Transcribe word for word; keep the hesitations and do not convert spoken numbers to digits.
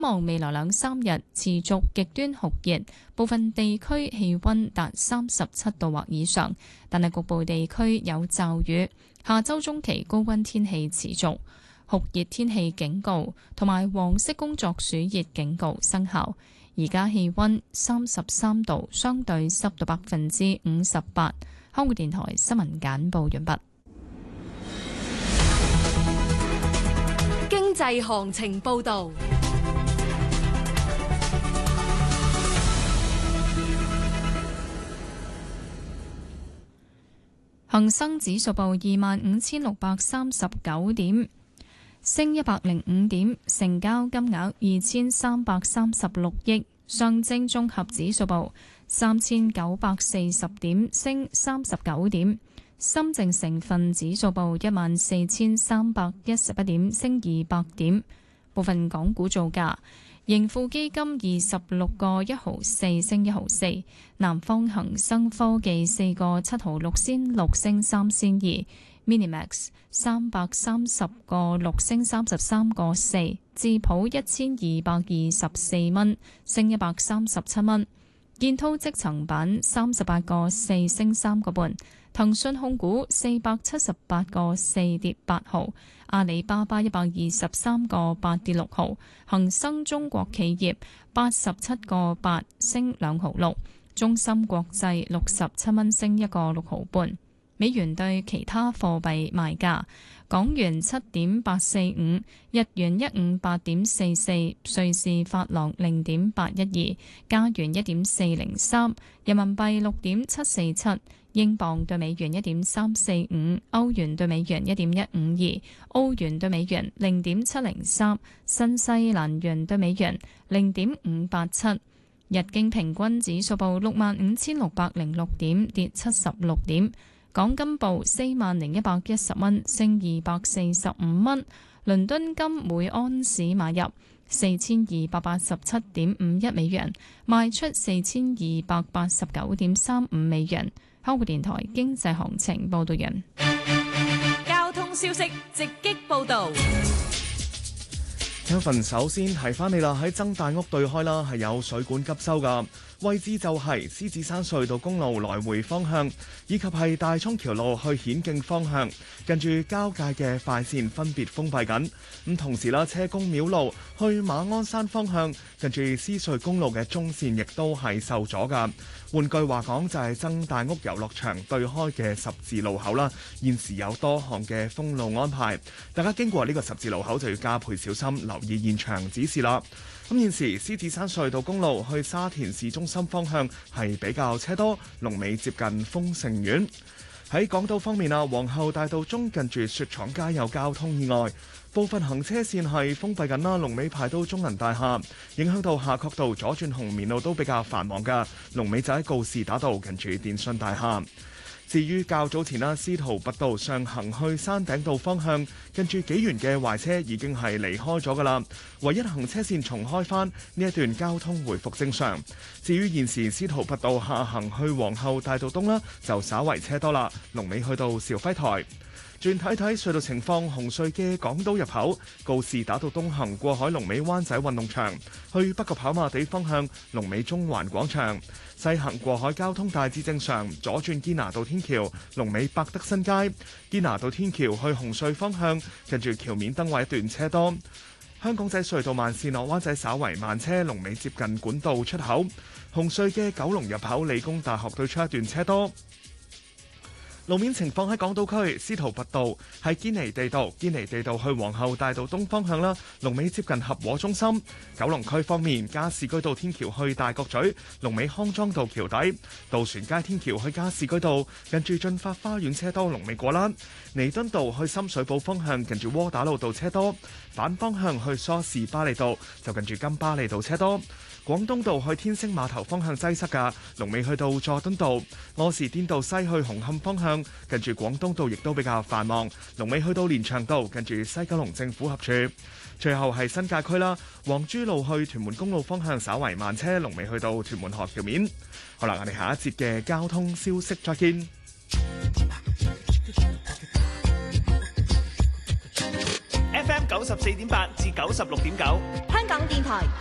望未來兩三日持續極端酷熱，部分地區氣溫達三十七度或以上，但係局部地區有驟雨。下周中期高溫天氣持續，酷熱天氣警告同埋黃色工作暑熱警告生效。而家氣溫三十三度，相對濕度百分之五十八。香港電台新聞簡報完畢。 經濟行情報道。 恒生指數報二萬五千六百三十九點，升一百零五點，成交金額二千三百三十六億。上證綜合指數報三千九百四十點，升三十九點。深證成分指數報一萬四千三百一十一點，升二百點。部分港股造價：盈富基金二十六個一毫四升一毫四，南方恒生科技四個七毫六仙六升三仙二。Minimax 三百三十個六升三十三個四，智普一千二百二十四蚊升一百三十七蚊，建滔積層板三十八個四升三個半，騰訊控股四百七十八個四跌八毫，阿里巴巴一百二十三個八跌六毫，恒生中國企業八十七個八升兩毫六，中芯國際六十七蚊升一個六毫半。美元對其他貨幣賣價：港元七點八四五，日元一五八點四四，瑞士法郎零點八一二，加元一點四零三，人民幣六點七四七，英鎊對美元一點三四五，歐元對美元一點一五二，澳元對美元零點七零三，新西蘭元對美元零點五八七。日經平均指數報六萬五千六百零六點，跌七十六點。港金報四萬零一百一十蚊，升二百四十五蚊。倫敦金每安士買入四千二百八十七點五一美元，賣出四千二百八十九點三五美元。香港電台經濟行情報道完。 交通消息直擊報道。 一份首先提翻你啦，喺曾大屋對開啦，係有水管急修噶。位置就係獅子山隧道公路來回方向，以及係大涌橋路去顯徑方向，近住交界嘅快線分別封閉緊。咁同時啦，車公廟路去馬鞍山方向，近住獅隧公路嘅中線亦都係受阻噶。換句話講，就係曾大屋遊樂場對開嘅十字路口啦，現時有多項嘅封路安排，大家經過呢個十字路口就要加倍小心，留意現場指示啦。咁現時獅子山隧道公路去沙田市中心方向係比較車多，龍尾接近豐盛苑。喺港島方面啊，皇后大道中近住雪廠街有交通意外，部分行車線係封閉緊啦，龍尾排到中銀大廈，影響到夏慤道左轉紅棉路都比較繁忙㗎，龍尾就喺告士打道近住電訊大廈。至於較早前啦，司徒拔道上行去山頂道方向，近住紀元嘅壞車已經係離開咗噶啦，唯一行車線重開返，呢一段交通回復正常。至於現時司徒拔道下行去皇后大道東啦，就稍為車多啦，龍尾去到肇輝台。轉睇睇隧道情況，紅隧嘅港島入口告士打道東行過海龍尾灣仔運動場，去北角跑馬地方向龍尾中環廣場，西行過海交通大致正常，左轉堅拿道天橋龍尾百德新街，堅拿道天橋去紅隧方向近住橋面燈位一段車多。香港仔隧道慢線落灣仔稍為慢車，龍尾接近管道出口。紅隧嘅九龍入口理工大學對出一段車多。路面情況喺港島區，司徒拔道係堅尼地道，堅尼地道去皇后大道東方向啦，龍尾接近合和中心。九龍區方面，加士居道天橋去大角咀，龍尾康莊道橋底；渡船街天橋去加士居道，近住駿發花園車多，龍尾果欄。彌敦道去深水埗方向，近住窩打老道車多；反方向去梳士巴利道，就近住金巴利道車多。廣東道去天星碼頭方向擠塞㗎，龍尾去到佐敦道；柯士甸道西去紅磡方向，近住廣東道亦都比較繁忙，龍尾去到連翔道，近住西九龍政府合署。最後係新界區啦，黃珠路去屯門公路方向稍為慢車，龍尾去到屯門河橋面。好啦，我哋下一節嘅交通消息再見。 F M 九十四點八至九十六點九。 香港電台。